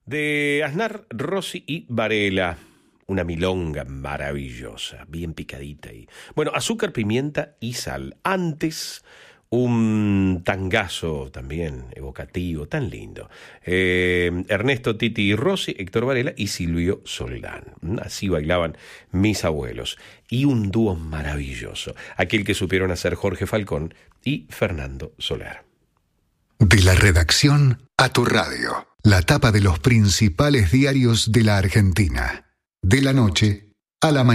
de Aznar, Rossi y Varela. Una milonga maravillosa, bien picadita. Bueno, azúcar, pimienta y sal. Antes, un tangazo también evocativo, tan lindo. Ernesto, Titi y Rossi, Héctor Varela y Silvio Soldán. Así bailaban mis abuelos. Y un dúo maravilloso, aquel que supieron hacer Jorge Falcón y Fernando Soler. De la redacción a tu radio. La tapa de los principales diarios de la Argentina. De la noche a la mañana.